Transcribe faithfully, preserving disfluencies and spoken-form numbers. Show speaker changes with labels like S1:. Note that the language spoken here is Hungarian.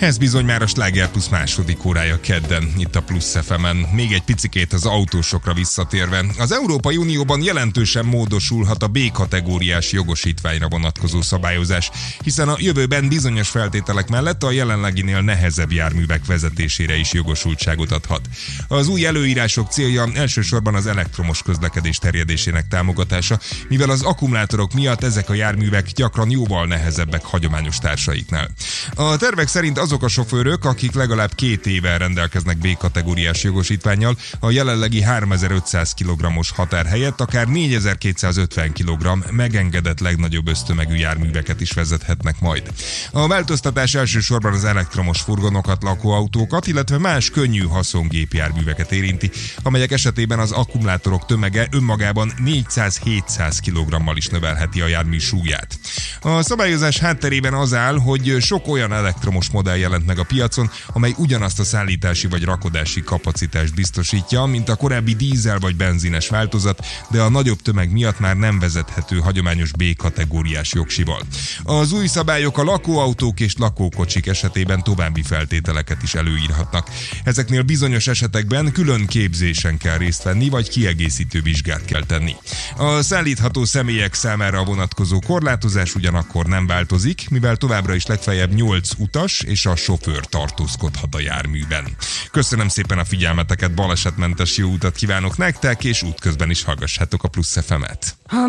S1: Ez bizony már a Sláger Plusz második órája kedden, itt a Plusz ef emen. Még egy picikét az autósokra visszatérve. Az Európai Unióban jelentősen módosulhat a B-kategóriás jogosítványra vonatkozó szabályozás, hiszen a jövőben bizonyos feltételek mellett a jelenleginél nehezebb járművek vezetésére is jogosultságot adhat. Az új előírások célja elsősorban az elektromos közlekedés terjedésének támogatása, mivel az akkumulátorok miatt ezek a járművek gyakran jóval nehezebbek hagyományos társaiknál. A tervek szerint azok a sofőrök, akik legalább két éve rendelkeznek B-kategóriás jogosítvánnyal, a jelenlegi háromezer-ötszáz kilogrammos határ helyett akár négyezer-kétszázötven kilogramm megengedett legnagyobb össztömegű járműveket is vezethetnek majd. A változtatás elsősorban az elektromos furgonokat, lakóautókat, illetve más könnyű haszongépjárműveket érinti, amelyek esetében az akkumulátorok tömege önmagában négyszáz-hétszáz kilogrammal is növelheti a jármű súlyát. A szabályozás hátterében az áll, hogy sok olyan elektromos modell jelent meg a piacon, amely ugyanazt a szállítási vagy rakodási kapacitást biztosítja, mint a korábbi dízel vagy benzines változat, de a nagyobb tömeg miatt már nem vezethető hagyományos B-kategóriás jogsival. Az új szabályok a lakóautók és lakókocsik esetében további feltételeket is előírhatnak. Ezeknél bizonyos esetekben külön képzésen kell részt venni, vagy kiegészítő vizsgát kell tenni. A szállítható személyek számára vonatkozó korlátozás ugyanakkor nem változik, mivel továbbra is legfeljebb nyolc utas és a sofőr tartózkodhat a járműben. Köszönöm szépen a figyelmeteket, balesetmentes jó utat kívánok nektek, és útközben is hallgassátok a Plusz ef emet.